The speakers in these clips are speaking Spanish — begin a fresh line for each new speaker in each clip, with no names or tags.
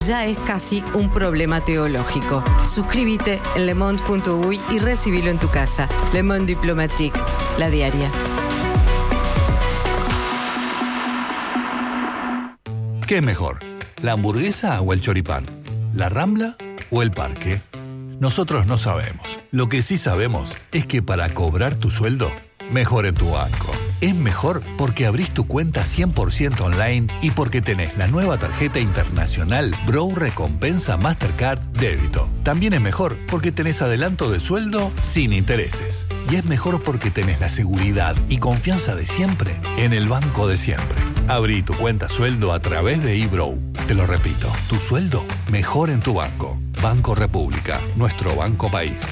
ya es casi un problema teológico. Suscríbete en lemonde.uy y recibilo en tu casa. Le Monde Diplomatique, la diaria.
¿Qué es mejor? ¿La hamburguesa o el choripán? ¿La Rambla o el parque? Nosotros no sabemos. Lo que sí sabemos es que para cobrar tu sueldo, mejor en tu banco. Es mejor porque abrís tu cuenta 100% online y porque tenés la nueva tarjeta internacional Bro Recompensa Mastercard Débito. También es mejor porque tenés adelanto de sueldo sin intereses. Y es mejor porque tenés la seguridad y confianza de siempre en el banco de siempre. Abrí tu cuenta sueldo a través de eBrow. Te lo repito, tu sueldo mejor en tu banco. Banco República, nuestro banco país.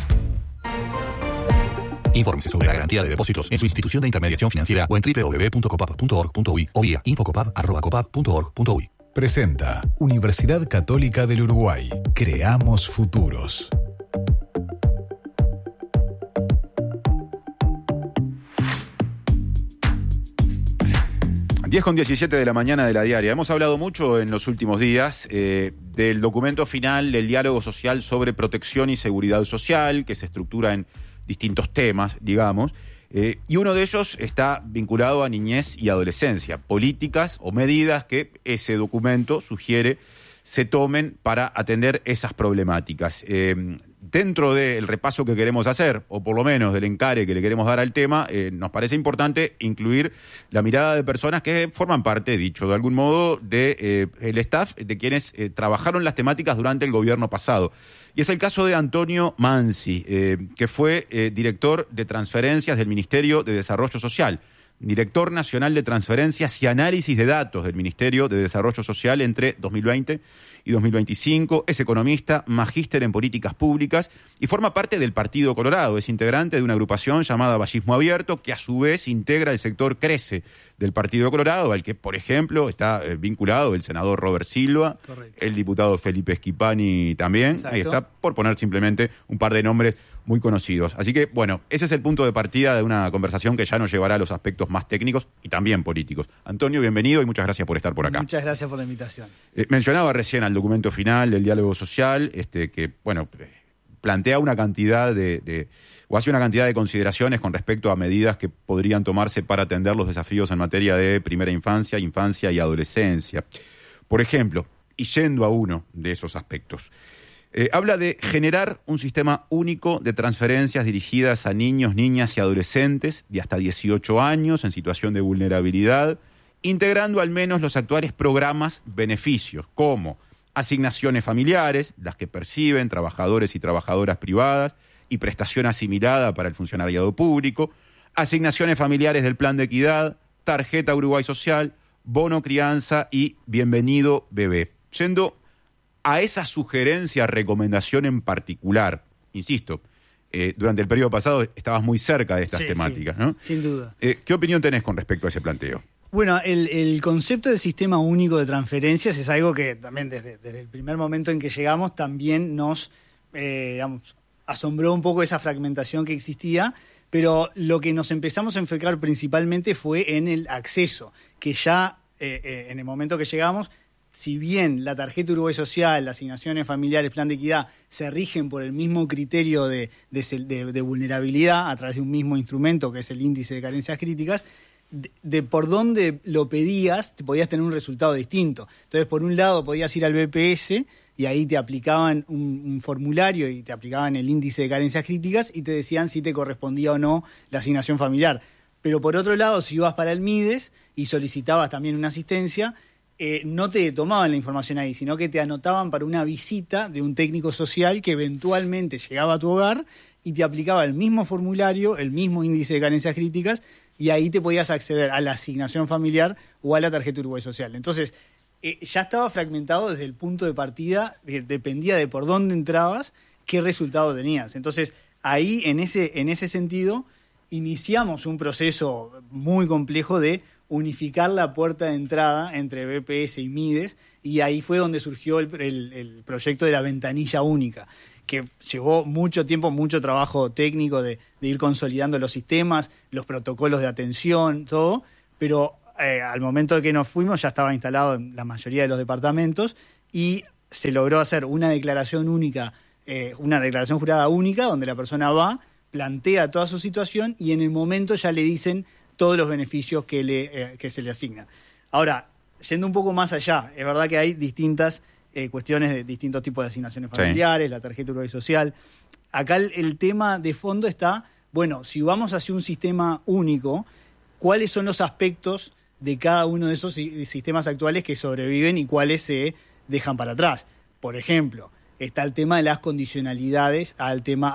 Infórmese sobre la garantía de depósitos en su institución de intermediación financiera o en www.copap.org.uy o vía infocopap@copap.org.uy.
Presenta Universidad Católica del Uruguay. Creamos futuros.
Con 17 de la mañana de la diaria. Hemos hablado mucho en los últimos días del documento final del diálogo social sobre protección y seguridad social, que se estructura en distintos temas, digamos, y uno de ellos está vinculado a niñez y adolescencia, políticas o medidas que ese documento sugiere se tomen para atender esas problemáticas. Dentro del repaso que queremos hacer, o por lo menos del encare que le queremos dar al tema, nos parece importante incluir la mirada de personas que forman parte, dicho de algún modo, de el staff de quienes trabajaron las temáticas durante el gobierno pasado. Y es el caso de Antonio Mansi, que fue director de transferencias del Ministerio de Desarrollo Social, director nacional de transferencias y análisis de datos del Ministerio de Desarrollo Social entre 2020 y 2025, es economista, magíster en políticas públicas y forma parte del Partido Colorado. Es integrante de una agrupación llamada Vallismo Abierto, que a su vez integra el sector Crece del Partido Colorado, al que, por ejemplo, está vinculado el senador Robert Silva, correcto, el diputado Felipe Schipani también. Exacto. Ahí está, por poner simplemente un par de nombres muy conocidos. Así que, bueno, ese es el punto de partida de una conversación que ya nos llevará a los aspectos más técnicos y también políticos. Antonio, bienvenido y muchas gracias por estar por acá.
Muchas gracias por la invitación.
Mencionaba recién al documento final del diálogo social, que, bueno, plantea una cantidad o hace una cantidad de consideraciones con respecto a medidas que podrían tomarse para atender los desafíos en materia de primera infancia, infancia y adolescencia. Por ejemplo, y yendo a uno de esos aspectos, habla de generar un sistema único de transferencias dirigidas a niños, niñas y adolescentes de hasta 18 años en situación de vulnerabilidad, integrando al menos los actuales programas beneficios, como asignaciones familiares, las que perciben trabajadores y trabajadoras privadas, y prestación asimilada para el funcionariado público, asignaciones familiares del Plan de Equidad, tarjeta Uruguay Social, bono crianza y bienvenido bebé. Yendo a esa sugerencia, recomendación en particular, insisto, durante el periodo pasado estabas muy cerca de estas temáticas,
sí,
¿no?
Sin duda.
¿Qué opinión tenés con respecto a ese planteo?
Bueno, el concepto del sistema único de transferencias es algo que también desde el primer momento en que llegamos también nos, asombró un poco esa fragmentación que existía, pero lo que nos empezamos a enfocar principalmente fue en el acceso, que ya en el momento que llegamos, si bien la tarjeta Uruguay Social, las asignaciones familiares, Plan de Equidad, se rigen por el mismo criterio de vulnerabilidad a través de un mismo instrumento que es el índice de carencias críticas, de por dónde lo pedías, te podías tener un resultado distinto. Entonces, por un lado, podías ir al BPS y ahí te aplicaban un formulario y te aplicaban el índice de carencias críticas y te decían si te correspondía o no la asignación familiar. Pero por otro lado, si ibas para el MIDES y solicitabas también una asistencia, no te tomaban la información ahí, sino que te anotaban para una visita de un técnico social que eventualmente llegaba a tu hogar y te aplicaba el mismo formulario, el mismo índice de carencias críticas, y ahí te podías acceder a la asignación familiar o a la tarjeta Uruguay Social. Entonces, ya estaba fragmentado desde el punto de partida, dependía de por dónde entrabas, qué resultado tenías. Entonces, ahí, en ese sentido, iniciamos un proceso muy complejo de unificar la puerta de entrada entre BPS y MIDES, y ahí fue donde surgió el proyecto de la ventanilla única, que llevó mucho tiempo, mucho trabajo técnico de ir consolidando los sistemas, los protocolos de atención, todo, pero al momento de que nos fuimos ya estaba instalado en la mayoría de los departamentos y se logró hacer una declaración única, una declaración jurada única, donde la persona va, plantea toda su situación y en el momento ya le dicen todos los beneficios que se le asignan. Ahora, yendo un poco más allá, es verdad que hay distintas cuestiones de distintos tipos de asignaciones familiares, sí, la tarjeta Uruguay Social. Acá el tema de fondo está, bueno, si vamos hacia un sistema único, ¿cuáles son los aspectos de cada uno de esos sistemas actuales que sobreviven y cuáles se dejan para atrás? Por ejemplo, está el tema de las condicionalidades a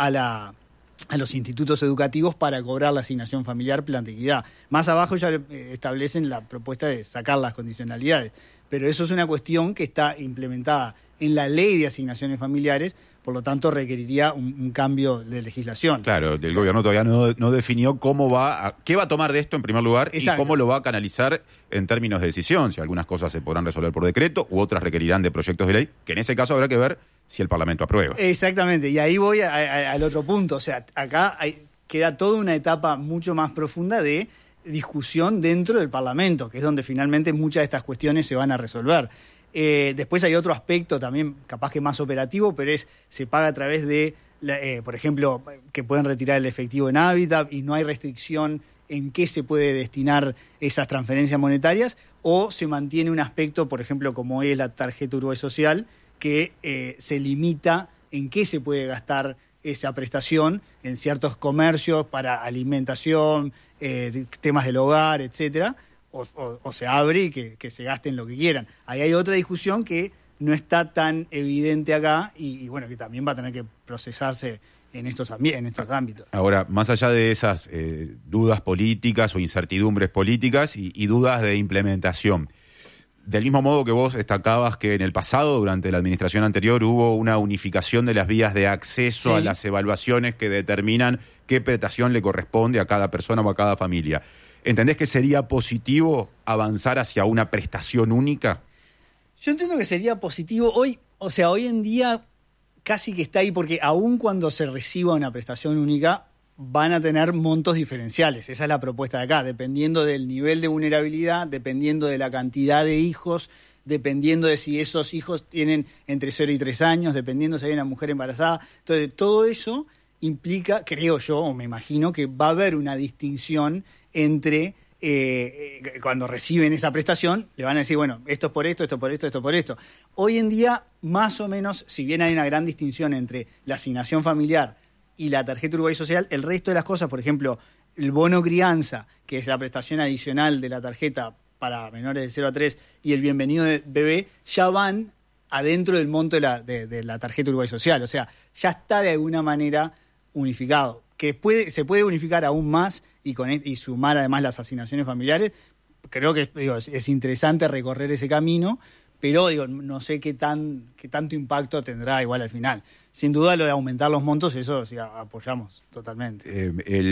los institutos educativos para cobrar la asignación familiar planta equidad. Más abajo ya establecen la propuesta de sacar las condicionalidades, pero eso es una cuestión que está implementada en la ley de asignaciones familiares, por lo tanto requeriría un cambio de legislación.
Claro, el gobierno todavía no definió qué va a tomar de esto en primer lugar. Exacto. Y cómo lo va a canalizar en términos de decisión, si algunas cosas se podrán resolver por decreto u otras requerirán de proyectos de ley, que en ese caso habrá que ver si el Parlamento aprueba.
Exactamente, y ahí voy al otro punto. O sea, acá queda toda una etapa mucho más profunda de discusión dentro del Parlamento, que es donde finalmente muchas de estas cuestiones se van a resolver. Después hay otro aspecto también, capaz que más operativo, pero se paga a través de, por ejemplo, que pueden retirar el efectivo en hábitat y no hay restricción en qué se puede destinar esas transferencias monetarias, o se mantiene un aspecto, por ejemplo, como es la tarjeta Uruguay Social, que se limita en qué se puede gastar esa prestación en ciertos comercios para alimentación, temas del hogar, etcétera, o se abre y que se gasten lo que quieran. Ahí hay otra discusión que no está tan evidente acá y bueno, que también va a tener que procesarse en estos ámbitos. Ahora,
más allá de esas dudas políticas o incertidumbres políticas y dudas de implementación, del mismo modo que vos destacabas que en el pasado, durante la administración anterior, hubo una unificación de las vías de acceso, sí, a las evaluaciones que determinan qué prestación le corresponde a cada persona o a cada familia. ¿Entendés que sería positivo avanzar hacia una prestación única?
Yo entiendo que sería positivo. Hoy en día casi que está ahí, porque aun cuando se reciba una prestación única, van a tener montos diferenciales. Esa es la propuesta de acá, dependiendo del nivel de vulnerabilidad, dependiendo de la cantidad de hijos, dependiendo de si esos hijos tienen entre 0 y 3 años, dependiendo si hay una mujer embarazada. Entonces, todo eso implica, creo yo, o me imagino, que va a haber una distinción entre cuando reciben esa prestación, le van a decir, bueno, esto es por esto, esto por esto, esto por esto. Hoy en día, más o menos, si bien hay una gran distinción entre la asignación familiar y la tarjeta Uruguay Social, el resto de las cosas, por ejemplo, el bono crianza, que es la prestación adicional de la tarjeta para menores de 0 a 3, y el bienvenido de bebé, ya van adentro del monto de la tarjeta Uruguay Social. O sea, ya está de alguna manera unificado. Que se puede unificar aún más y sumar además las asignaciones familiares. Creo que es interesante recorrer ese camino, pero no sé qué tanto impacto tendrá igual al final. Sin duda lo de aumentar los montos, eso sí, apoyamos totalmente.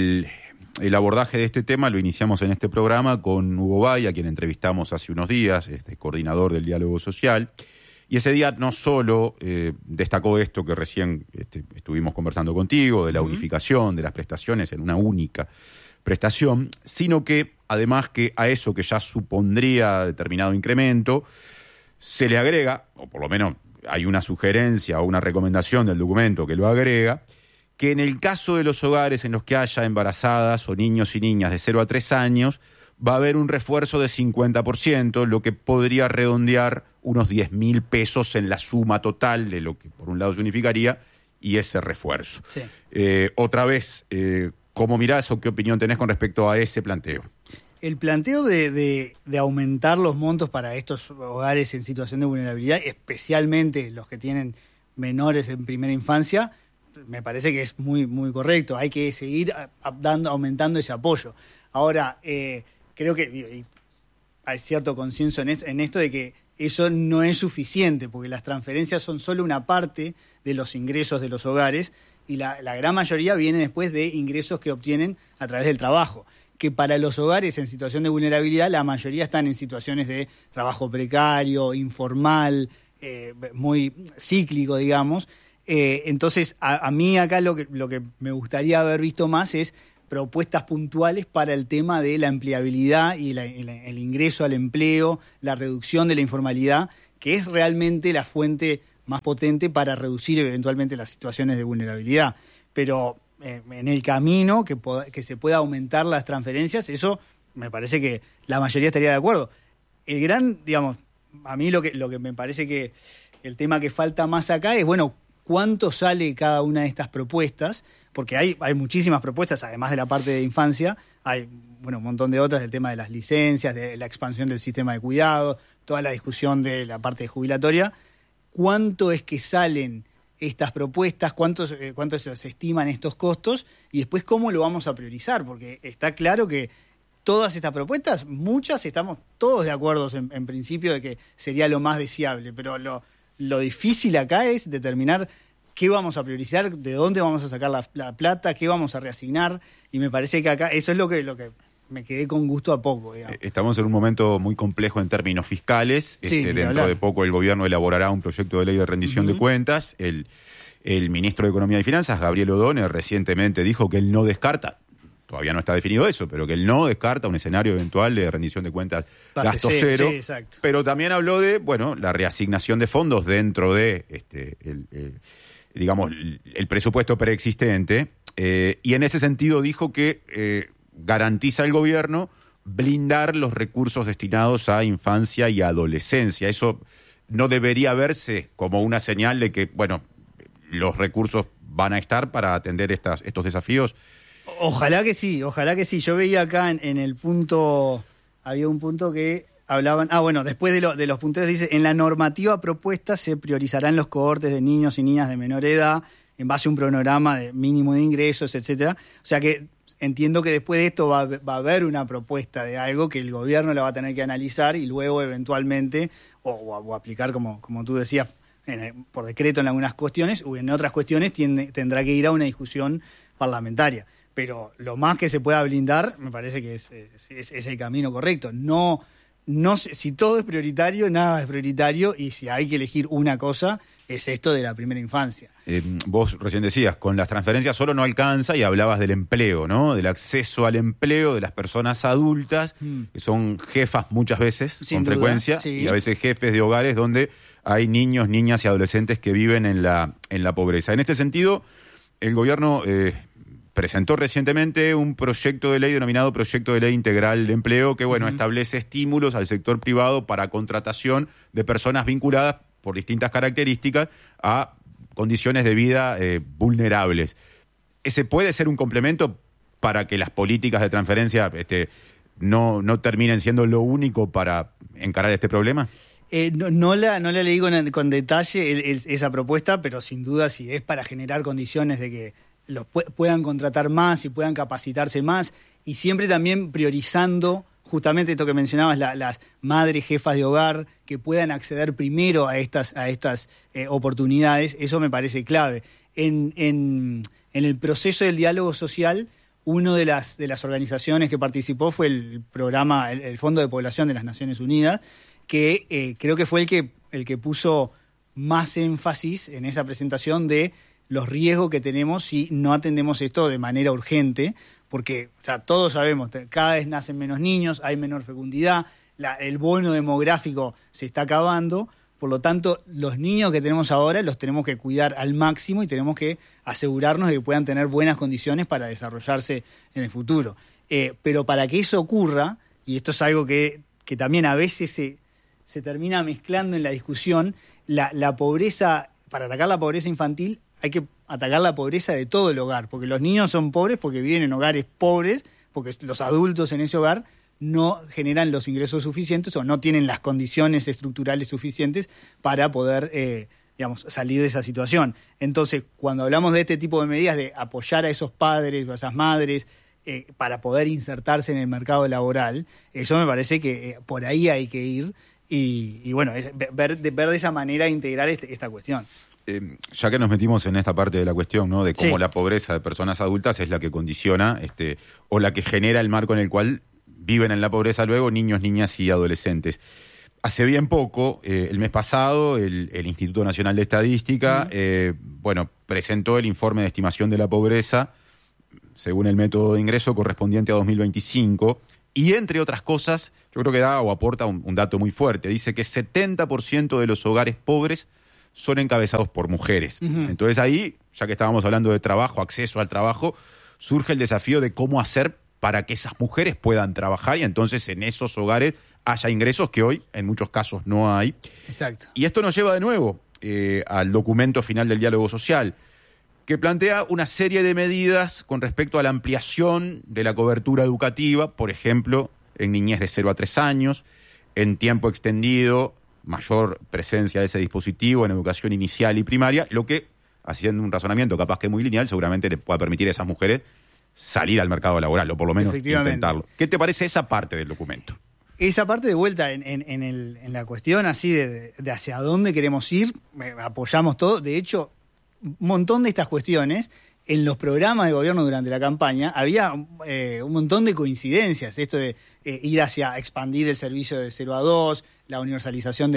El abordaje de este tema lo iniciamos en este programa con Hugo Bay, a quien entrevistamos hace unos días, coordinador del diálogo social. Y ese día no solo destacó esto que recién estuvimos conversando contigo, de la unificación de las prestaciones en una única prestación, sino que además que a eso que ya supondría determinado incremento, se le agrega, o por lo menos hay una sugerencia o una recomendación del documento que lo agrega, que en el caso de los hogares en los que haya embarazadas o niños y niñas de 0 a 3 años, va a haber un refuerzo de 50%, lo que podría redondear unos 10.000 pesos en la suma total de lo que por un lado se unificaría y ese refuerzo. Sí. Otra vez, ¿cómo mirás o qué opinión tenés con respecto a ese planteo?
El planteo de aumentar los montos para estos hogares en situación de vulnerabilidad, especialmente los que tienen menores en primera infancia, me parece que es muy, muy correcto. Hay que seguir aumentando ese apoyo. Ahora, creo que hay cierto consenso en esto de que eso no es suficiente, porque las transferencias son solo una parte de los ingresos de los hogares y la gran mayoría viene después de ingresos que obtienen a través del trabajo, que para los hogares en situación de vulnerabilidad la mayoría están en situaciones de trabajo precario, informal, muy cíclico, digamos. Entonces, a mí acá lo que me gustaría haber visto más es propuestas puntuales para el tema de la empleabilidad y el ingreso al empleo, la reducción de la informalidad, que es realmente la fuente más potente para reducir eventualmente las situaciones de vulnerabilidad. Pero en el camino que se pueda aumentar las transferencias, eso me parece que la mayoría estaría de acuerdo. El gran, digamos, a mí lo que me parece que el tema que falta más acá es, bueno, cuánto sale cada una de estas propuestas, porque hay muchísimas propuestas, además de la parte de infancia, hay un montón de otras, del tema de las licencias, de la expansión del sistema de cuidado, toda la discusión de la parte jubilatoria. ¿Cuánto es que salen estas propuestas? ¿Cuánto se estiman estos costos? Y después, ¿cómo lo vamos a priorizar? Porque está claro que todas estas propuestas, muchas estamos todos de acuerdo en principio de que sería lo más deseable, pero lo difícil acá es determinar qué vamos a priorizar, de dónde vamos a sacar la plata, qué vamos a reasignar, y me parece que acá eso es lo que me quedé con gusto a poco, digamos.
Estamos en un momento muy complejo en términos fiscales.
Sí,
dentro de poco el gobierno elaborará un proyecto de ley de rendición de cuentas. El ministro de Economía y Finanzas, Gabriel O'Donnell, recientemente dijo que él no descarta, todavía no está definido eso, pero que él no descarta un escenario eventual de rendición de cuentas gasto cero.
Sí, exacto.
Pero también habló de, la reasignación de fondos dentro de el presupuesto preexistente. Y en ese sentido dijo que garantiza el gobierno blindar los recursos destinados a infancia y adolescencia. Eso no debería verse como una señal de que, los recursos van a estar para atender estos desafíos.
Ojalá que sí. Yo veía acá en el punto, había un punto que hablaban, después de los punteos dice, en la normativa propuesta se priorizarán los cohortes de niños y niñas de menor edad en base a un cronograma de mínimo de ingresos, etcétera. O sea que entiendo que después de esto va a haber una propuesta de algo que el gobierno la va a tener que analizar y luego eventualmente o aplicar, como tú decías, por decreto en algunas cuestiones, o en otras cuestiones tendrá que ir a una discusión parlamentaria. Pero lo más que se pueda blindar me parece que es el camino correcto. No, si todo es prioritario, nada es prioritario, y si hay que elegir una cosa, es esto de la primera infancia.
Vos recién decías, con las transferencias solo no alcanza, y hablabas del empleo, ¿no? Del acceso al empleo de las personas adultas, que son jefas muchas veces, con frecuencia, sí. Y a veces jefes de hogares donde hay niños, niñas y adolescentes que viven en la pobreza. En este sentido, el gobierno presentó recientemente un proyecto de ley denominado Proyecto de Ley Integral de Empleo que, establece estímulos al sector privado para contratación de personas vinculadas por distintas características a condiciones de vida vulnerables. ¿Ese puede ser un complemento para que las políticas de transferencia no terminen siendo lo único para encarar este problema?
No la leí con detalle esa propuesta, pero sin duda si es para generar condiciones de que los puedan contratar más y puedan capacitarse más, y siempre también priorizando justamente esto que mencionabas, las madres jefas de hogar que puedan acceder primero a estas oportunidades. Eso me parece clave. En el proceso del diálogo social, una de las organizaciones que participó fue el programa, el Fondo de Población de las Naciones Unidas, que creo que fue el que puso más énfasis en esa presentación de los riesgos que tenemos si no atendemos esto de manera urgente, porque todos sabemos, cada vez nacen menos niños, hay menor fecundidad, el bono demográfico se está acabando, por lo tanto, los niños que tenemos ahora los tenemos que cuidar al máximo y tenemos que asegurarnos de que puedan tener buenas condiciones para desarrollarse en el futuro. Pero para que eso ocurra, y esto es algo que también a veces se termina mezclando en la discusión, la pobreza, para atacar la pobreza infantil, hay que atacar la pobreza de todo el hogar, porque los niños son pobres porque viven en hogares pobres, porque los adultos en ese hogar no generan los ingresos suficientes o no tienen las condiciones estructurales suficientes para poder salir de esa situación. Entonces, cuando hablamos de este tipo de medidas de apoyar a esos padres o a esas madres para poder insertarse en el mercado laboral, eso me parece que por ahí hay que ir y es ver de esa manera integrar esta cuestión.
Ya que nos metimos en esta parte de la cuestión, ¿no? De cómo la pobreza de personas adultas es la que condiciona o la que genera el marco en el cual viven en la pobreza luego niños, niñas y adolescentes. Hace bien poco, el mes pasado, el Instituto Nacional de Estadística presentó el informe de estimación de la pobreza según el método de ingreso correspondiente a 2025 y, entre otras cosas, yo creo que da o aporta un dato muy fuerte. Dice que 70% de los hogares pobres son encabezados por mujeres. Entonces ahí, ya que estábamos hablando de trabajo, acceso al trabajo, surge el desafío de cómo hacer para que esas mujeres puedan trabajar y entonces en esos hogares haya ingresos que hoy en muchos casos no hay.
Exacto.
Y esto nos lleva de nuevo al documento final del diálogo social, que plantea una serie de medidas con respecto a la ampliación de la cobertura educativa, por ejemplo, en niñez de 0 a 3 años, en tiempo extendido, mayor presencia de ese dispositivo en educación inicial y primaria, lo que, haciendo un razonamiento capaz que muy lineal, seguramente le pueda permitir a esas mujeres salir al mercado laboral, o por lo menos intentarlo. ¿Qué te parece esa parte del documento?
Esa parte de vuelta en la cuestión así de hacia dónde queremos ir, apoyamos todo. De hecho, un montón de estas cuestiones, en los programas de gobierno durante la campaña, había un montón de coincidencias. Esto de ir hacia expandir el servicio de 0 a 2, la universalización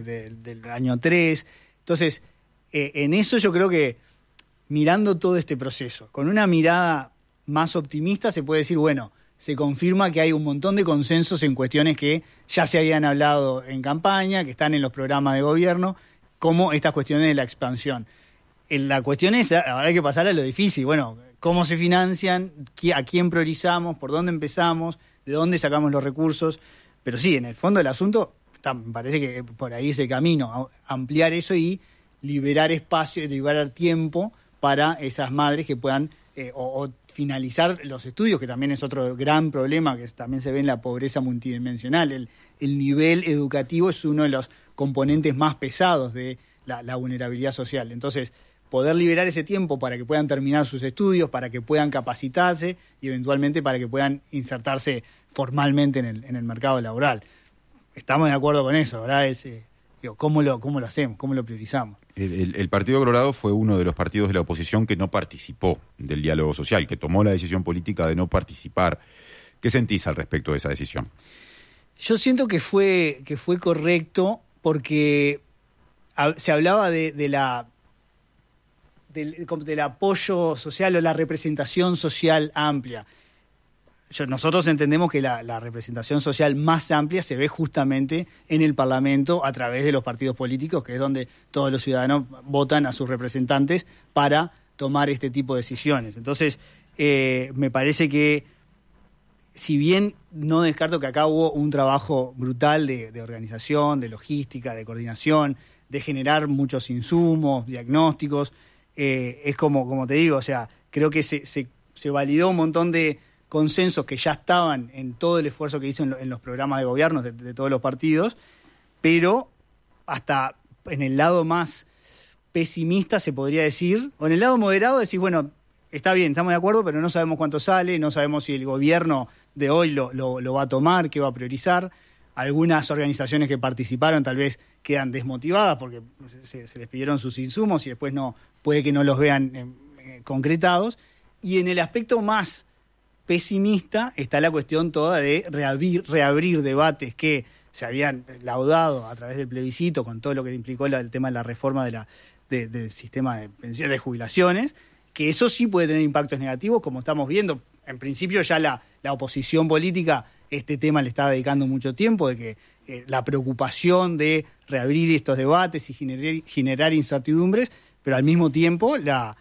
del año 3. Entonces, en eso yo creo que mirando todo este proceso, con una mirada más optimista, se puede decir, bueno, se confirma que hay un montón de consensos en cuestiones que ya se habían hablado en campaña, que están en los programas de gobierno, como estas cuestiones de la expansión. La cuestión es, ahora hay que pasar a lo difícil. Bueno, ¿cómo se financian? ¿A quién priorizamos? ¿Por dónde empezamos? ¿De dónde sacamos los recursos? Pero sí, en el fondo del asunto, me parece que por ahí es el camino, ampliar eso y liberar espacio, liberar tiempo para esas madres que puedan o finalizar los estudios, que también es otro gran problema que también se ve en la pobreza multidimensional. El nivel educativo es uno de los componentes más pesados de la vulnerabilidad social. Entonces, poder liberar ese tiempo para que puedan terminar sus estudios, para que puedan capacitarse y eventualmente para que puedan insertarse formalmente en el mercado laboral. Estamos de acuerdo con eso, ¿verdad? ¿Cómo lo hacemos? ¿Cómo lo priorizamos?
El Partido Colorado fue uno de los partidos de la oposición que no participó del diálogo social, que tomó la decisión política de no participar. ¿Qué sentís al respecto de esa decisión?
Yo siento que fue correcto porque se hablaba del apoyo social o la representación social amplia. Nosotros entendemos que la representación social más amplia se ve justamente en el Parlamento a través de los partidos políticos, que es donde todos los ciudadanos votan a sus representantes para tomar este tipo de decisiones. Entonces, me parece que, si bien no descarto que acá hubo un trabajo brutal de organización, de logística, de coordinación, de generar muchos insumos, diagnósticos, es como te digo, o sea, creo que se validó un montón de consensos que ya estaban en todo el esfuerzo que hizo en los programas de gobierno de todos los partidos, pero hasta en el lado más pesimista se podría decir, o en el lado moderado decir, bueno, está bien, estamos de acuerdo, pero no sabemos cuánto sale, no sabemos si el gobierno de hoy lo va a tomar, qué va a priorizar. Algunas organizaciones que participaron tal vez quedan desmotivadas porque se les pidieron sus insumos y después puede que no los vean concretados. Y en el aspecto más pesimista está la cuestión toda de reabrir debates que se habían laudado a través del plebiscito con todo lo que implicó el tema de la reforma del sistema de pensiones, de jubilaciones, que eso sí puede tener impactos negativos, como estamos viendo. En principio ya la oposición política este tema le está dedicando mucho tiempo, de que la preocupación de reabrir estos debates y generar incertidumbres, pero al mismo tiempo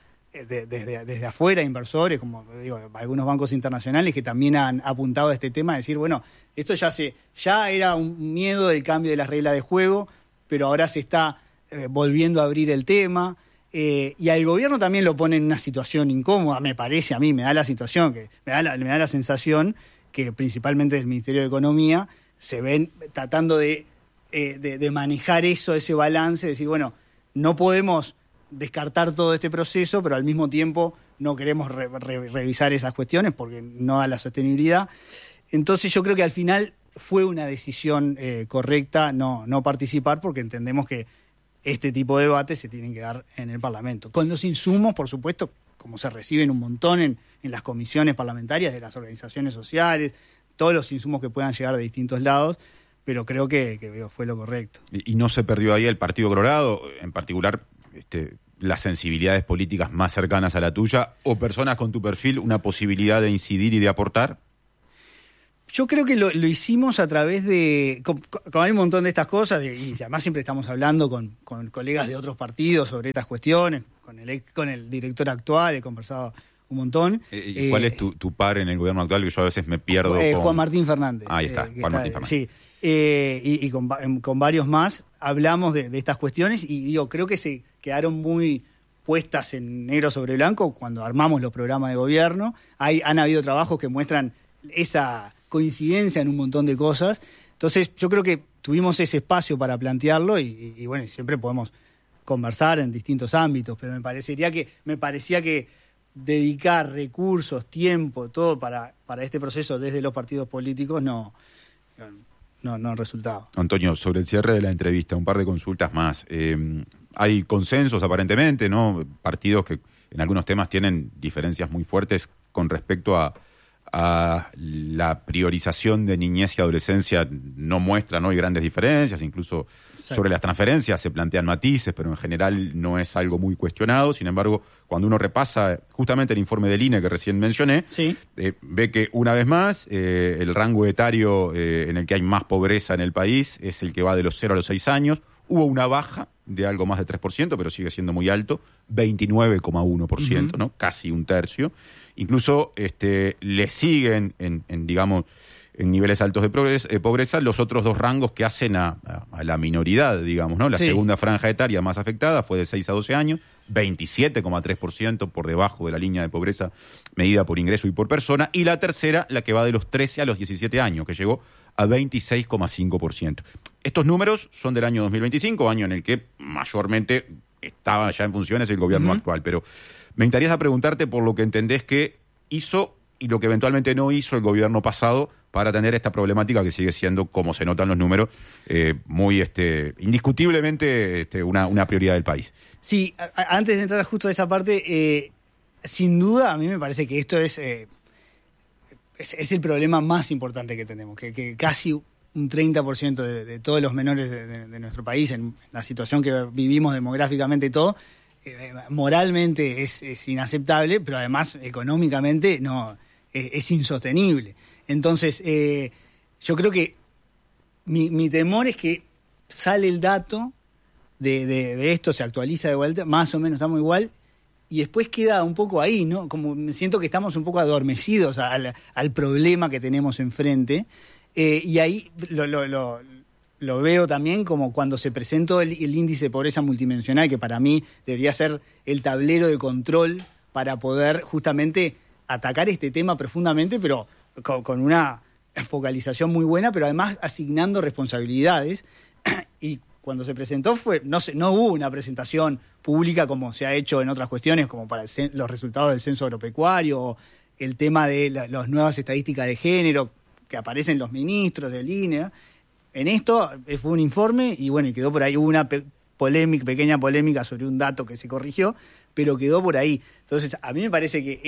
desde afuera, inversores, como digo, algunos bancos internacionales que también han apuntado a este tema, decir, bueno, esto ya era un miedo del cambio de las reglas de juego, pero ahora se está volviendo a abrir el tema, y al gobierno también lo pone en una situación incómoda, me parece a mí, me da la sensación que principalmente del Ministerio de Economía se ven tratando de manejar ese balance, decir, bueno, no podemos descartar todo este proceso, pero al mismo tiempo no queremos revisar esas cuestiones porque no da la sostenibilidad. Entonces yo creo que al final fue una decisión correcta no participar, porque entendemos que este tipo de debates se tienen que dar en el Parlamento. Con los insumos, por supuesto, como se reciben un montón en las comisiones parlamentarias de las organizaciones sociales, todos los insumos que puedan llegar de distintos lados, pero creo que fue lo correcto. ¿Y
no se perdió ahí el Partido Colorado, en particular las sensibilidades políticas más cercanas a la tuya, o personas con tu perfil, una posibilidad de incidir y de aportar?
Yo creo que lo hicimos a través de... Como hay un montón de estas cosas, y además siempre estamos hablando con colegas de otros partidos sobre estas cuestiones, con el director actual, he conversado un montón.
¿Y cuál es tu par en el gobierno actual? Que yo a veces me pierdo con...
Juan Martín Fernández.
Ahí está, Juan Martín Fernández.
Sí, y con varios más hablamos de estas cuestiones y digo, creo que se quedaron muy puestas en negro sobre blanco cuando armamos los programas de gobierno. Han habido trabajos que muestran esa coincidencia en un montón de cosas. Entonces yo creo que tuvimos ese espacio para plantearlo y bueno, siempre podemos conversar en distintos ámbitos, pero me parecía que dedicar recursos, tiempo, todo para este proceso desde los partidos políticos no resultaba.
Antonio, sobre el cierre de la entrevista, un par de consultas más. Hay consensos aparentemente, ¿no? Partidos que en algunos temas tienen diferencias muy fuertes con respecto a la priorización de niñez y adolescencia, no muestran hoy grandes diferencias, incluso Exacto. Sobre las transferencias se plantean matices, pero en general no es algo muy cuestionado. Sin embargo, cuando uno repasa justamente el informe del INE que recién mencioné,
sí.
Ve que una vez más el rango etario en el que hay más pobreza en el país es el que va de los 0 a los 6 años. Hubo una baja de algo más de 3%, pero sigue siendo muy alto, 29,1%, ¿no? Casi un tercio. Incluso le siguen digamos, en niveles altos de pobreza los otros dos rangos que hacen a la minoridad, digamos, ¿no? La
sí.
segunda franja etaria más afectada fue de 6 a 12 años, 27,3% por debajo de la línea de pobreza medida por ingreso y por persona, y la tercera, la que va de los 13 a los 17 años, que llegó a 26,5%. Estos números son del año 2025, año en el que mayormente estaba ya en funciones el gobierno actual, pero me interesa preguntarte por lo que entendés que hizo y lo que eventualmente no hizo el gobierno pasado para atender esta problemática que sigue siendo, como se notan los números, muy indiscutiblemente una prioridad del país.
Sí, antes de entrar justo a esa parte, sin duda a mí me parece que esto es el problema más importante que tenemos, que casi un 30% de todos los menores de nuestro país, en la situación que vivimos demográficamente y todo, moralmente es inaceptable, pero además económicamente no es insostenible. Entonces, yo creo que mi temor es que sale el dato de esto, se actualiza de vuelta, más o menos estamos igual, y después queda un poco ahí, ¿no? Como me siento que estamos un poco adormecidos al problema que tenemos enfrente, y ahí lo veo también como cuando se presentó el índice de pobreza multidimensional, que para mí debería ser el tablero de control para poder justamente atacar este tema profundamente, pero con una focalización muy buena, pero además asignando responsabilidades. Y cuando se presentó no hubo una presentación pública como se ha hecho en otras cuestiones, como para los resultados del censo agropecuario, o el tema de las nuevas estadísticas de género que aparecen los ministros del INE. En esto fue un informe y bueno, quedó por ahí. Hubo una pequeña polémica sobre un dato que se corrigió, pero quedó por ahí. Entonces, a mí me parece que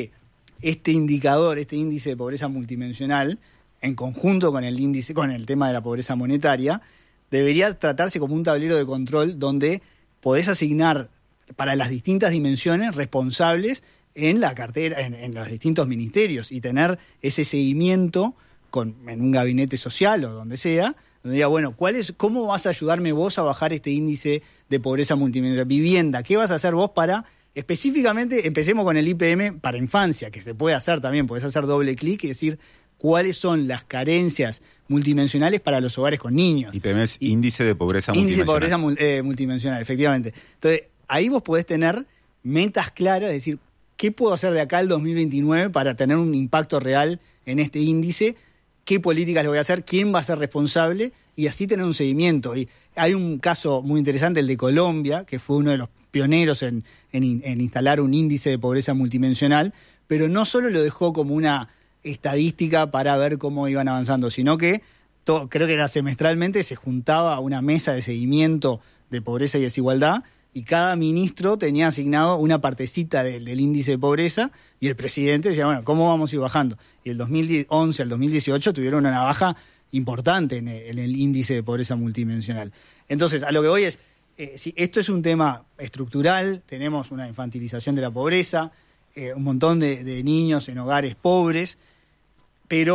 este indicador, este índice de pobreza multidimensional, en conjunto con el tema de la pobreza monetaria, debería tratarse como un tablero de control donde podés asignar para las distintas dimensiones responsables en la cartera, en los distintos ministerios, y tener ese seguimiento en un gabinete social o donde sea, donde diga, bueno, ¿cómo vas a ayudarme vos a bajar este índice de pobreza multidimensional? Vivienda, ¿qué vas a hacer vos para, específicamente, empecemos con el IPM para infancia, que se puede hacer también, podés hacer doble clic y decir cuáles son las carencias multidimensionales para los hogares con niños.
IPM es índice de pobreza multidimensional.
Índice de pobreza multidimensional, efectivamente. Entonces, ahí vos podés tener metas claras, es decir, ¿qué puedo hacer de acá al 2029 para tener un impacto real en este índice? ¿Qué políticas le voy a hacer? ¿Quién va a ser responsable? Y así tener un seguimiento. Y hay un caso muy interesante, el de Colombia, que fue uno de los pioneros en instalar un índice de pobreza multidimensional, pero no solo lo dejó como una estadística para ver cómo iban avanzando, sino que creo que era semestralmente se juntaba a una mesa de seguimiento de pobreza y desigualdad, y cada ministro tenía asignado una partecita del índice de pobreza, y el presidente decía, bueno, ¿cómo vamos a ir bajando? Y el 2011 al 2018 tuvieron una baja importante en el índice de pobreza multidimensional. Entonces, a lo que voy es, si esto es un tema estructural, tenemos una infantilización de la pobreza, un montón de niños en hogares pobres, pero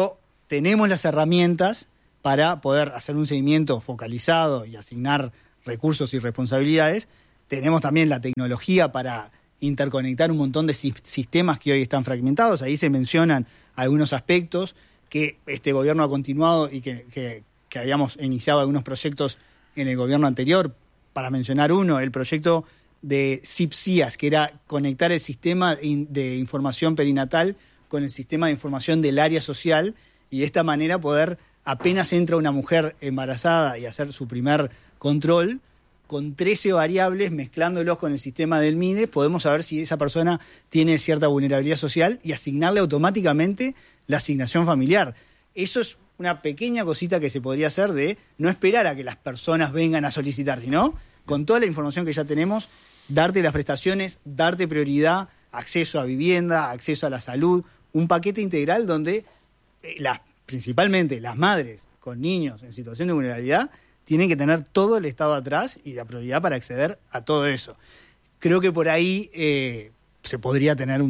tenemos las herramientas para poder hacer un seguimiento focalizado y asignar recursos y responsabilidades. Tenemos también la tecnología para interconectar un montón de sistemas que hoy están fragmentados. Ahí se mencionan algunos aspectos que este gobierno ha continuado y que habíamos iniciado algunos proyectos en el gobierno anterior. Para mencionar uno, el proyecto de CIPSIAS, que era conectar el sistema de información perinatal con el sistema de información del área social, y de esta manera poder, apenas entra una mujer embarazada y hacer su primer control, con 13 variables, mezclándolos con el sistema del MIDES, podemos saber si esa persona tiene cierta vulnerabilidad social y asignarle automáticamente la asignación familiar. Eso es una pequeña cosita que se podría hacer, de no esperar a que las personas vengan a solicitar, sino con toda la información que ya tenemos, darte las prestaciones, darte prioridad, acceso a vivienda, acceso a la salud, un paquete integral donde principalmente las madres con niños en situación de vulnerabilidad tienen que tener todo el Estado atrás y la prioridad para acceder a todo eso. Creo que por ahí se podría tener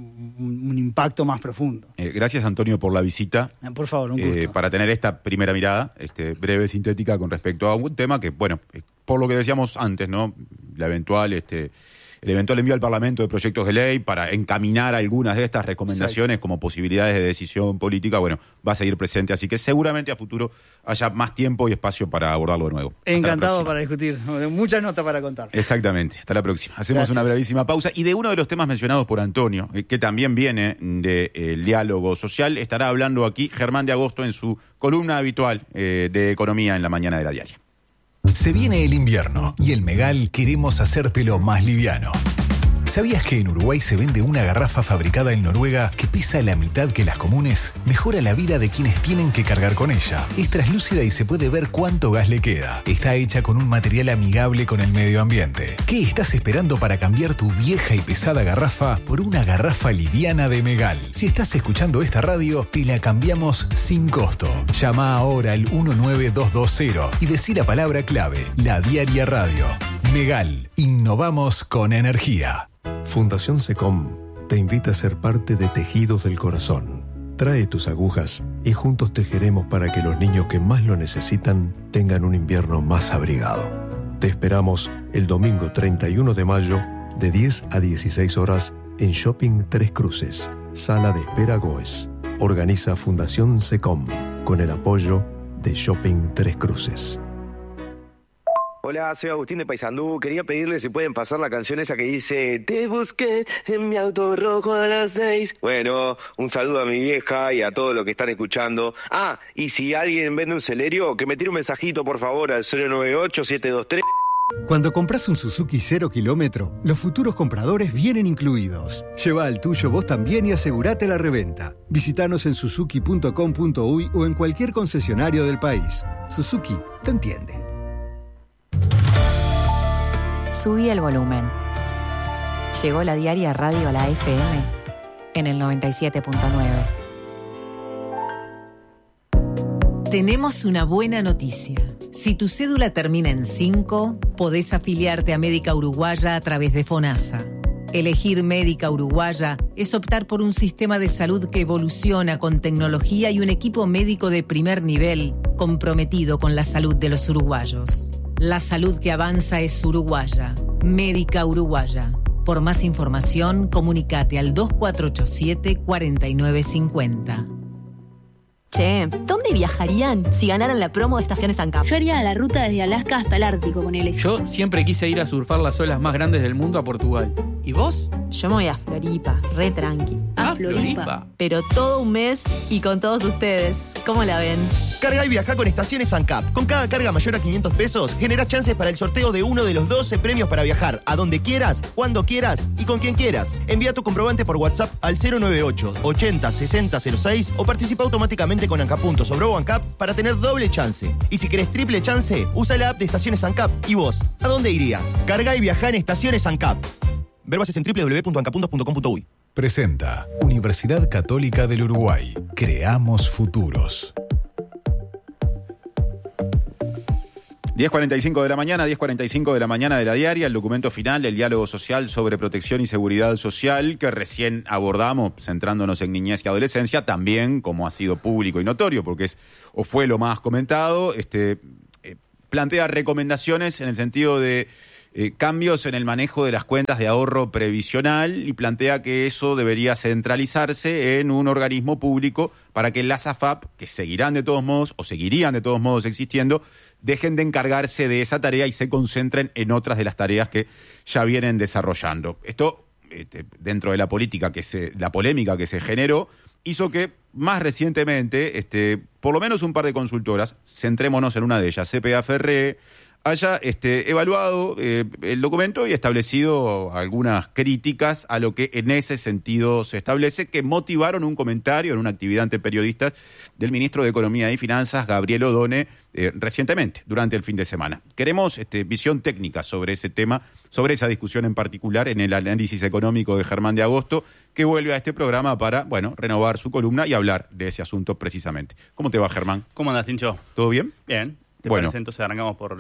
un impacto más profundo.
Gracias, Antonio, por la visita.
Por favor, un gusto.
Para tener esta primera mirada, breve, sintética, con respecto a un tema que, bueno, por lo que decíamos antes, ¿no? El eventual envío al Parlamento de proyectos de ley para encaminar algunas de estas recomendaciones como posibilidades de decisión política, bueno, va a seguir presente, así que seguramente a futuro haya más tiempo y espacio para abordarlo de nuevo.
Encantado para discutir, muchas notas para contar.
Exactamente, hasta la próxima. Hacemos una brevísima pausa, y de uno de los temas mencionados por Antonio, que también viene del diálogo social, estará hablando aquí Germán de Agosto en su columna habitual de economía en la mañana de La Diaria.
Se viene el invierno y en Megal queremos hacértelo más liviano. ¿Sabías que en Uruguay se vende una garrafa fabricada en Noruega que pesa la mitad que las comunes? Mejora la vida de quienes tienen que cargar con ella. Es translúcida y se puede ver cuánto gas le queda. Está hecha con un material amigable con el medio ambiente. ¿Qué estás esperando para cambiar tu vieja y pesada garrafa por una garrafa liviana de Megal? Si estás escuchando esta radio, te la cambiamos sin costo. Llama ahora al 19220 y decí la palabra clave: La Diaria Radio. Megal, innovamos con energía.
Fundación SECOM te invita a ser parte de Tejidos del Corazón. Trae tus agujas y juntos tejeremos para que los niños que más lo necesitan tengan un invierno más abrigado. Te esperamos el domingo 31 de mayo de 10 a 16 horas en Shopping Tres Cruces, Sala de Espera Goes. Organiza Fundación SECOM con el apoyo de Shopping Tres Cruces.
Hola, soy Agustín de Paysandú. Quería pedirle si pueden pasar la canción esa que dice: te busqué en mi auto rojo a las 6. Bueno, un saludo a mi vieja y a todos los que están escuchando. Ah, y si alguien vende un Celerio, que me tire un mensajito, por favor, al 098-723.
Cuando compras un Suzuki 0 kilómetro, los futuros compradores vienen incluidos. Lleva al tuyo vos también y asegurate la reventa. Visítanos en suzuki.com.uy o en cualquier concesionario del país. Suzuki te entiende.
Subí el volumen. Llegó La Diaria Radio a la FM en el 97.9.
Tenemos una buena noticia. Si tu cédula termina en 5, podés afiliarte a Médica Uruguaya a través de FONASA. Elegir Médica Uruguaya es optar por un sistema de salud que evoluciona con tecnología y un equipo médico de primer nivel comprometido con la salud de los uruguayos. La salud que avanza es uruguaya. Médica Uruguaya. Por más información, comunicate al 2487-4950.
Che, ¿dónde viajarían si ganaran la promo de Estaciones ANCAP?
Yo haría la ruta desde Alaska hasta el Ártico con él.
Yo siempre quise ir a surfar las olas más grandes del mundo a Portugal. ¿Y vos?
Yo me voy a Floripa, re tranqui.
¿A Floripa?
Pero todo un mes y con todos ustedes. ¿Cómo la ven?
Carga y viaja con Estaciones ANCAP. Con cada carga mayor a 500 pesos, generás chances para el sorteo de uno de los 12 premios para viajar a donde quieras, cuando quieras y con quien quieras. Envía tu comprobante por WhatsApp al 098 80 60 06 o participa automáticamente con ANCAP sobre ANCAP para tener doble chance. Y si querés triple chance, usa la app de Estaciones ANCAP. ¿Y vos? ¿A dónde irías? Carga y viaja en Estaciones ANCAP. Ver bases en www.ancapuntos.com.uy.
Presenta Universidad Católica del Uruguay. Creamos futuros.
10:45 de la mañana, 10:45 de la mañana de la diaria, el documento final del diálogo social sobre protección y seguridad social que recién abordamos, centrándonos en niñez y adolescencia, también como ha sido público y notorio, porque fue lo más comentado, plantea recomendaciones en el sentido de cambios en el manejo de las cuentas de ahorro previsional y plantea que eso debería centralizarse en un organismo público para que las AFAP, que seguirían de todos modos existiendo, dejen de encargarse de esa tarea y se concentren en otras de las tareas que ya vienen desarrollando. Esto, dentro de la polémica que se generó, hizo que más recientemente, por lo menos un par de consultoras, centrémonos en una de ellas, CPA Ferré, haya evaluado el documento y establecido algunas críticas a lo que en ese sentido se establece, que motivaron un comentario en una actividad ante periodistas del ministro de Economía y Finanzas, Gabriel Odone, recientemente, durante el fin de semana. Queremos visión técnica sobre ese tema, sobre esa discusión en particular en el análisis económico de Germán de Agosto, que vuelve a este programa para, renovar su columna y hablar de ese asunto precisamente. ¿Cómo te va, Germán?
¿Cómo andas, Tincho?
¿Todo bien?
Bien. ¿Te parece? Entonces arrancamos por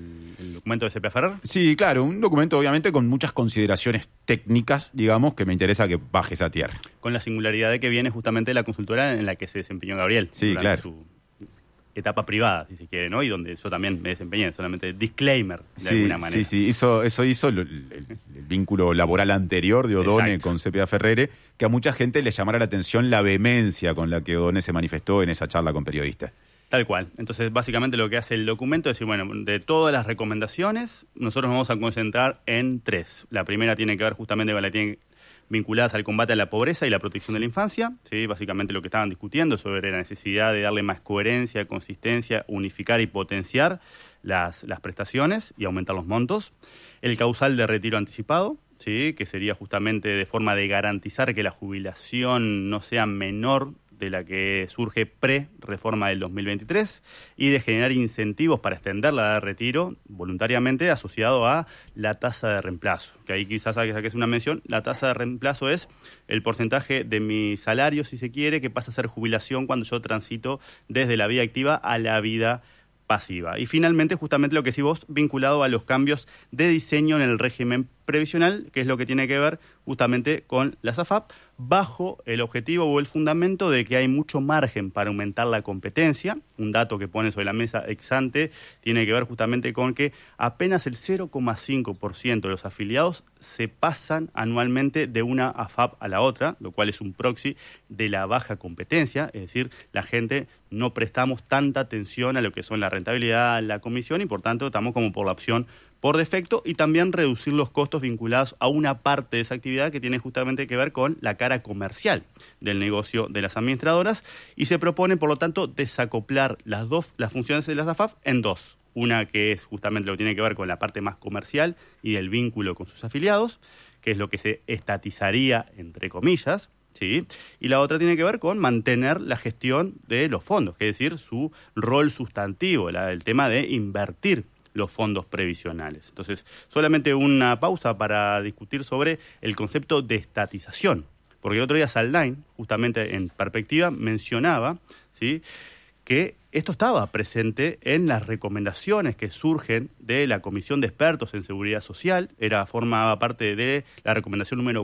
el documento de CPA Ferrer.
Sí, claro, un documento obviamente con muchas consideraciones técnicas, digamos, que me interesa que bajes a tierra.
Con la singularidad de que viene justamente de la consultora en la que se desempeñó Gabriel.
Sí, claro.
Su etapa privada, si se quiere, ¿no? Y donde yo también me desempeñé, solamente disclaimer, de alguna manera.
Sí, eso hizo el vínculo laboral anterior de Odone con CPA Ferrere, que a mucha gente le llamara la atención la vehemencia con la que Odone se manifestó en esa charla con periodistas.
Tal cual. Entonces, básicamente lo que hace el documento es decir, de todas las recomendaciones, nosotros nos vamos a concentrar en 3. La primera tiene que ver justamente con vinculadas al combate a la pobreza y la protección de la infancia, ¿sí? Básicamente lo que estaban discutiendo sobre la necesidad de darle más coherencia, consistencia, unificar y potenciar las prestaciones y aumentar los montos. El causal de retiro anticipado, ¿sí? Que sería justamente de forma de garantizar que la jubilación no sea menor de la que surge pre-reforma del 2023 y de generar incentivos para extender la edad de retiro voluntariamente asociado a la tasa de reemplazo. Que ahí quizás saques una mención. La tasa de reemplazo es el porcentaje de mi salario, si se quiere, que pasa a ser jubilación cuando yo transito desde la vida activa a la vida pasiva. Y finalmente, justamente lo que decís vos, vinculado a los cambios de diseño en el régimen previsional, que es lo que tiene que ver justamente con las AFAP, bajo el objetivo o el fundamento de que hay mucho margen para aumentar la competencia. Un dato que pone sobre la mesa ex ante tiene que ver justamente con que apenas el 0,5% de los afiliados se pasan anualmente de una AFAP a la otra, lo cual es un proxy de la baja competencia, es decir, la gente no prestamos tanta atención a lo que son la rentabilidad, la comisión y por tanto estamos como por la opción por defecto, y también reducir los costos vinculados a una parte de esa actividad que tiene justamente que ver con la cara comercial del negocio de las administradoras, y se propone, por lo tanto, desacoplar las funciones de las AFAP en 2. Una que es justamente lo que tiene que ver con la parte más comercial y del vínculo con sus afiliados, que es lo que se estatizaría, entre comillas, ¿sí? Y la otra tiene que ver con mantener la gestión de los fondos, es decir, su rol sustantivo, el tema de invertir los fondos previsionales. Entonces, solamente una pausa para discutir sobre el concepto de estatización, porque el otro día Saldain, justamente en Perspectiva, mencionaba, ¿sí?, que esto estaba presente en las recomendaciones que surgen de la Comisión de Expertos en Seguridad Social, formaba parte de la recomendación número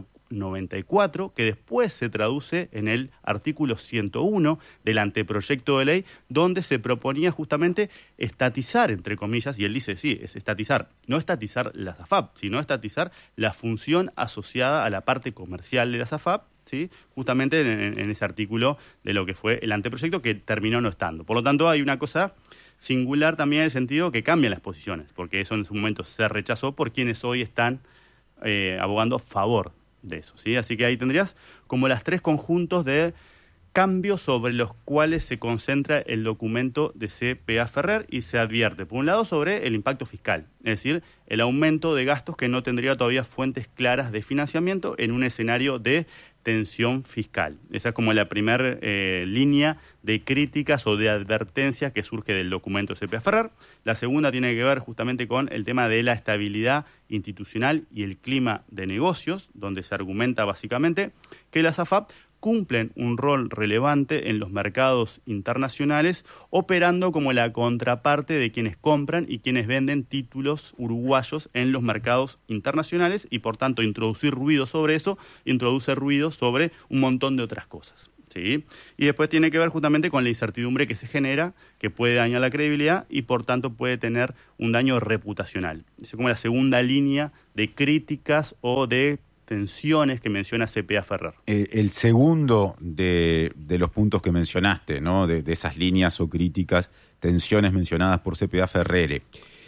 94, que después se traduce en el artículo 101 del anteproyecto de ley, donde se proponía justamente estatizar, entre comillas, y él dice, sí, es estatizar, no estatizar las AFAP, sino estatizar la función asociada a la parte comercial de las AFAP, ¿sí?, justamente en ese artículo de lo que fue el anteproyecto, que terminó no estando. Por lo tanto, hay una cosa singular también en el sentido que cambian las posiciones, porque eso en su momento se rechazó por quienes hoy están abogando a favor de eso, ¿sí? Así que ahí tendrías como las 3 conjuntos de cambios sobre los cuales se concentra el documento de CPA Ferrer y se advierte, por un lado, sobre el impacto fiscal, es decir, el aumento de gastos que no tendría todavía fuentes claras de financiamiento en un escenario de tensión fiscal. Esa es como la primera línea de críticas o de advertencias que surge del documento de CPA Ferrer. La segunda tiene que ver justamente con el tema de la estabilidad institucional y el clima de negocios, donde se argumenta básicamente que las AFAP cumplen un rol relevante en los mercados internacionales, operando como la contraparte de quienes compran y quienes venden títulos uruguayos en los mercados internacionales, y por tanto introducir ruido sobre eso, introduce ruido sobre un montón de otras cosas. ¿Sí? Y después tiene que ver justamente con la incertidumbre que se genera, que puede dañar la credibilidad y por tanto puede tener un daño reputacional. Es como la segunda línea de críticas o de tensiones que menciona C.P.A. Ferrer.
El segundo de los puntos que mencionaste, ¿no? De esas líneas o críticas, tensiones mencionadas por C.P.A. Ferrer,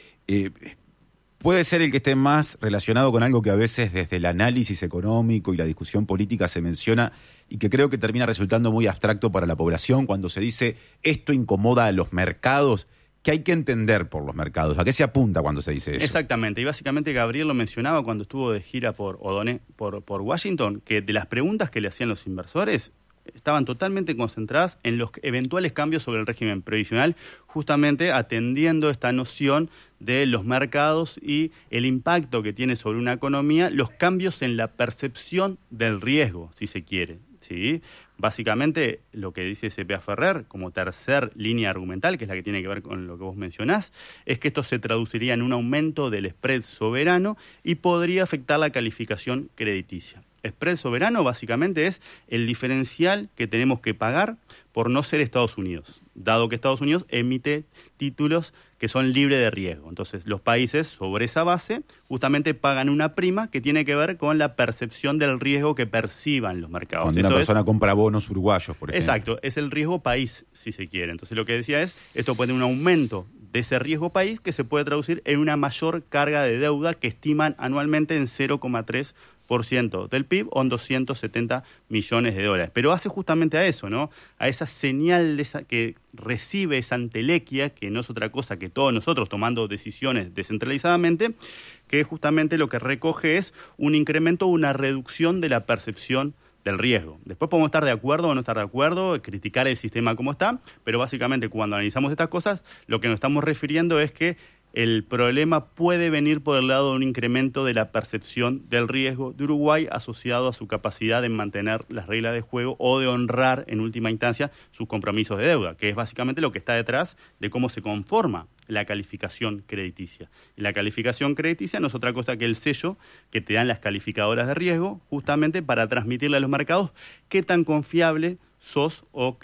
puede ser el que esté más relacionado con algo que a veces desde el análisis económico y la discusión política se menciona y que creo que termina resultando muy abstracto para la población cuando se dice esto incomoda a los mercados. ¿Qué hay que entender por los mercados? ¿A qué se apunta cuando se dice eso?
Exactamente, y básicamente Gabriel lo mencionaba cuando estuvo de gira por Washington, que de las preguntas que le hacían los inversores estaban totalmente concentradas en los eventuales cambios sobre el régimen previsional, justamente atendiendo esta noción de los mercados y el impacto que tiene sobre una economía, los cambios en la percepción del riesgo, si se quiere. ¿Sí? Básicamente lo que dice C.P.A. Ferrer como tercer línea argumental, que es la que tiene que ver con lo que vos mencionás, es que esto se traduciría en un aumento del spread soberano y podría afectar la calificación crediticia. Spread soberano básicamente es el diferencial que tenemos que pagar por no ser Estados Unidos, dado que Estados Unidos emite títulos que son libres de riesgo. Entonces, los países, sobre esa base, justamente pagan una prima que tiene que ver con la percepción del riesgo que perciban los mercados.
Cuando una persona compra bonos uruguayos, por ejemplo.
Exacto, es el riesgo país, si se quiere. Entonces, lo que decía es, esto puede tener un aumento de ese riesgo país que se puede traducir en una mayor carga de deuda que estiman anualmente en 0,3% del PIB o en 270 millones de dólares. Pero hace justamente a eso, ¿no? A esa señal que recibe esa entelequia, que no es otra cosa que todos nosotros tomando decisiones descentralizadamente, que justamente lo que recoge es un incremento o una reducción de la percepción del riesgo. Después podemos estar de acuerdo o no estar de acuerdo, criticar el sistema como está, pero básicamente cuando analizamos estas cosas, lo que nos estamos refiriendo es que el problema puede venir por el lado de un incremento de la percepción del riesgo de Uruguay asociado a su capacidad de mantener las reglas de juego o de honrar en última instancia sus compromisos de deuda, que es básicamente lo que está detrás de cómo se conforma la calificación crediticia. Y la calificación crediticia no es otra cosa que el sello que te dan las calificadoras de riesgo justamente para transmitirle a los mercados qué tan confiable sos o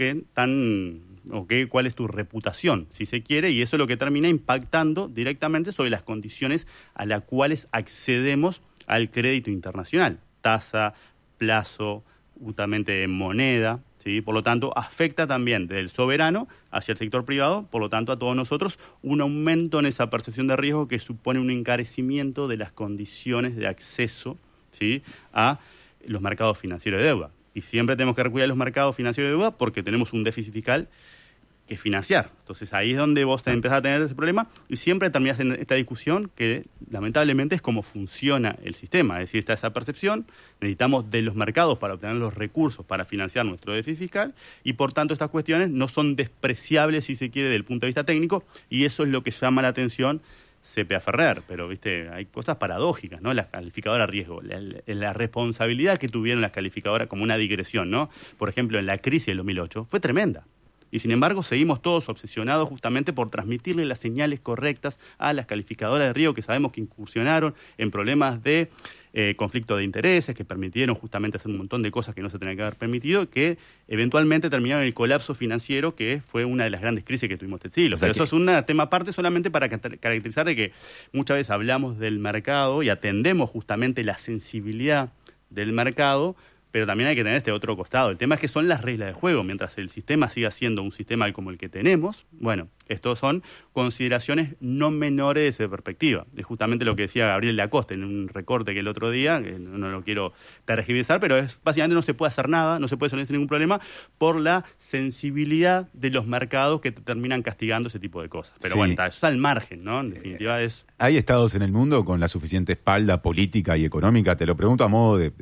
cuál es tu reputación, si se quiere, y eso es lo que termina impactando directamente sobre las condiciones a las cuales accedemos al crédito internacional. Tasa, plazo, justamente moneda, ¿sí? Por lo tanto, afecta también del soberano hacia el sector privado, por lo tanto, a todos nosotros, un aumento en esa percepción de riesgo que supone un encarecimiento de las condiciones de acceso, ¿sí? A los mercados financieros de deuda. Y siempre tenemos que recurrir a los mercados financieros de deuda porque tenemos un déficit fiscal que financiar. Entonces ahí es donde vos empezás a tener ese problema y siempre terminás en esta discusión que lamentablemente es cómo funciona el sistema. Es decir, está esa percepción, necesitamos de los mercados para obtener los recursos para financiar nuestro déficit fiscal y por tanto estas cuestiones no son despreciables si se quiere desde el punto de vista técnico y eso es lo que llama la atención C.P.A. Ferrer, pero viste, hay cosas paradójicas, ¿no? La calificadora riesgo, la responsabilidad que tuvieron las calificadoras como una digresión, ¿no? Por ejemplo, en la crisis del 2008 fue tremenda. Y sin embargo, seguimos todos obsesionados justamente por transmitirle las señales correctas a las calificadoras de riesgo que sabemos que incursionaron en problemas de conflicto de intereses, que permitieron justamente hacer un montón de cosas que no se tenían que haber permitido, que eventualmente terminaron en el colapso financiero, que fue una de las grandes crisis que tuvimos este siglo. Pero eso es un tema aparte solamente para caracterizar de que muchas veces hablamos del mercado y atendemos justamente la sensibilidad del mercado, pero también hay que tener este otro costado. El tema es que son las reglas de juego. Mientras el sistema siga siendo un sistema como el que tenemos, bueno, estos son consideraciones no menores de esa perspectiva. Es justamente lo que decía Gabriel Lacoste en un recorte que el otro día, que no lo quiero tergiversar, pero es básicamente no se puede hacer nada, no se puede solucionar ningún problema por la sensibilidad de los mercados que te terminan castigando ese tipo de cosas. Pero sí, bueno, eso está al margen, ¿no? En definitiva es...
¿Hay estados en el mundo con la suficiente espalda política y económica? Te lo pregunto a modo de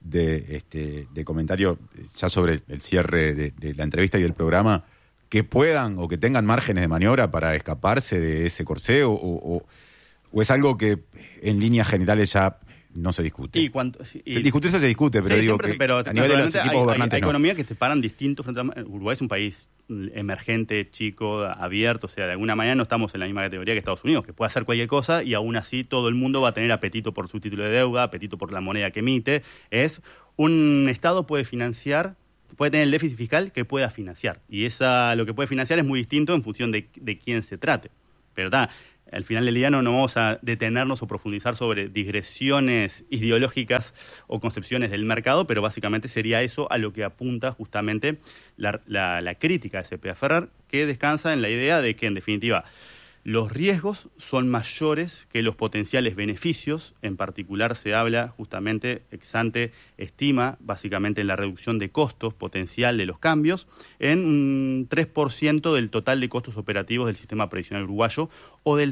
comentario ya sobre el cierre de la entrevista y del programa, que puedan o que tengan márgenes de maniobra para escaparse de ese corsé o es algo que en líneas generales ya no se discute.
Discutirse
se discute, pero digo
siempre,
que
pero
a nivel de los equipos gobernantes
hay
no.
economías que te paran distintos. Uruguay es un país emergente, chico, abierto, o sea, de alguna manera no estamos en la misma categoría que Estados Unidos, que puede hacer cualquier cosa y aún así todo el mundo va a tener apetito por su título de deuda, apetito por la moneda que emite. Un Estado puede financiar, puede tener el déficit fiscal que pueda financiar, y lo que puede financiar es muy distinto en función de quién se trate. Pero al final del día no vamos a detenernos o profundizar sobre digresiones ideológicas o concepciones del mercado, pero básicamente sería eso a lo que apunta justamente la crítica de Cepeda Ferrer, que descansa en la idea de que, en definitiva, los riesgos son mayores que los potenciales beneficios. En particular se habla justamente, ex ante, estima básicamente en la reducción de costos potencial de los cambios en un 3% del total de costos operativos del sistema previsional uruguayo o del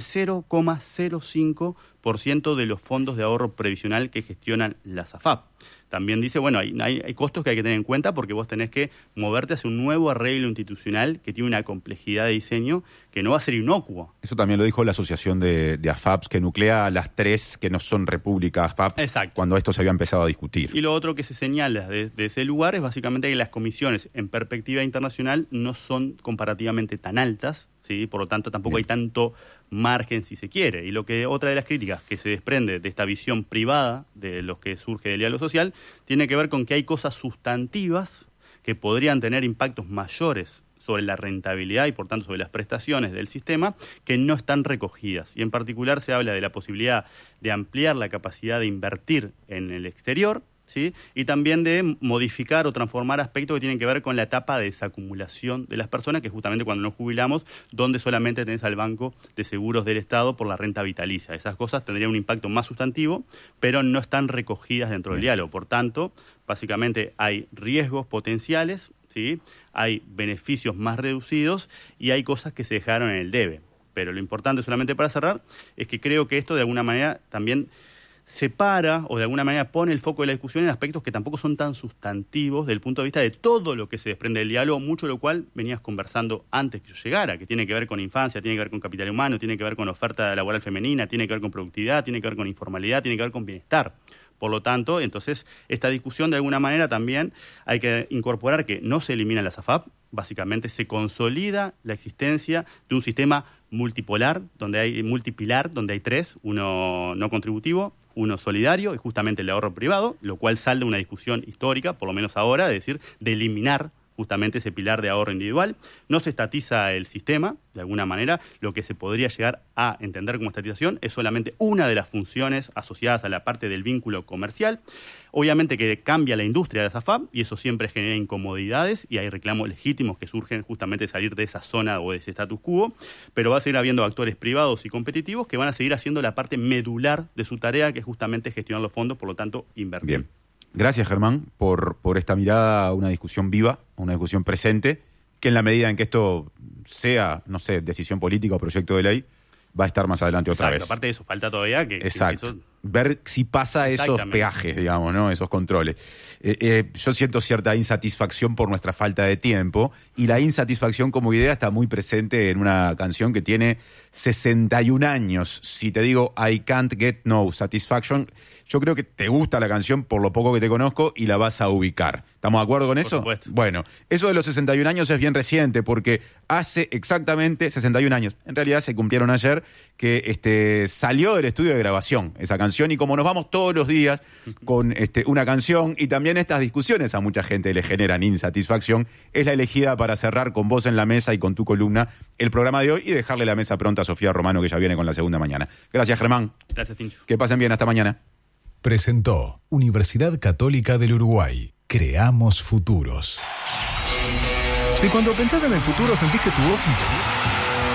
0,05% de los fondos de ahorro previsional que gestionan las AFAP. También dice, hay costos que hay que tener en cuenta porque vos tenés que moverte hacia un nuevo arreglo institucional que tiene una complejidad de diseño que no va a ser inocuo.
Eso también lo dijo la asociación de AFAPs, que nuclea las 3 que no son repúblicas AFAP.
Exacto.
Cuando esto se había empezado a discutir.
Y lo otro que se señala de ese lugar es básicamente que las comisiones en perspectiva internacional no son comparativamente tan altas, ¿sí? Por lo tanto tampoco hay tanto margen si se quiere. Y otra de las críticas que se desprende de esta visión privada de los que surge del diálogo social tiene que ver con que hay cosas sustantivas que podrían tener impactos mayores sobre la rentabilidad y por tanto sobre las prestaciones del sistema que no están recogidas. Y en particular se habla de la posibilidad de ampliar la capacidad de invertir en el exterior, ¿sí? Y también de modificar o transformar aspectos que tienen que ver con la etapa de desacumulación de las personas, que justamente cuando nos jubilamos, donde solamente tenés al Banco de Seguros del Estado por la renta vitalicia. Esas cosas tendrían un impacto más sustantivo, pero no están recogidas dentro del diálogo. Por tanto, básicamente hay riesgos potenciales, ¿sí? Hay beneficios más reducidos y hay cosas que se dejaron en el debe. Pero lo importante, solamente para cerrar, es que creo que esto de alguna manera también separa o de alguna manera pone el foco de la discusión en aspectos que tampoco son tan sustantivos desde el punto de vista de todo lo que se desprende del diálogo, mucho de lo cual venías conversando antes que yo llegara, que tiene que ver con infancia, tiene que ver con capital humano, tiene que ver con oferta laboral femenina, tiene que ver con productividad, tiene que ver con informalidad, tiene que ver con bienestar. Por lo tanto, entonces, esta discusión de alguna manera también hay que incorporar que no se eliminan las AFAP, básicamente se consolida la existencia de un sistema multipilar, donde hay 3, uno no contributivo, uno solidario y justamente el de ahorro privado, lo cual salda una discusión histórica, por lo menos ahora, de eliminar justamente ese pilar de ahorro individual. No se estatiza el sistema, de alguna manera. Lo que se podría llegar a entender como estatización es solamente una de las funciones asociadas a la parte del vínculo comercial. Obviamente que cambia la industria de las AFAP y eso siempre genera incomodidades y hay reclamos legítimos que surgen justamente de salir de esa zona o de ese status quo, pero va a seguir habiendo actores privados y competitivos que van a seguir haciendo la parte medular de su tarea, que es justamente gestionar los fondos, por lo tanto, invertir.
Bien. Gracias, Germán, por esta mirada a una discusión viva, a una discusión presente, que en la medida en que esto sea, no sé, decisión política o proyecto de ley, va a estar más adelante otra vez.
Aparte de eso, falta todavía que
eso, ver si pasa esos peajes, digamos, ¿no? Esos controles. Yo siento cierta insatisfacción por nuestra falta de tiempo y la insatisfacción como idea está muy presente en una canción que tiene 61 años. Si te digo I Can't Get No Satisfaction, yo creo que te gusta la canción por lo poco que te conozco y la vas a ubicar. ¿Estamos de acuerdo con eso?
Por supuesto.
Bueno, eso de los 61 años es bien reciente porque hace exactamente 61 años, en realidad se cumplieron ayer, que salió del estudio de grabación esa canción y como nos vamos todos los días con una canción y también estas discusiones a mucha gente le generan insatisfacción, es la elegida para cerrar con vos en la mesa y con tu columna el programa de hoy y dejarle la mesa pronta a Sofía Romano que ya viene con la segunda mañana. Gracias, Germán.
Gracias, Tincho.
Que pasen bien, hasta mañana.
Presentó Universidad Católica del Uruguay. Creamos futuros.
Si cuando pensás en el futuro sentís que tu voz interior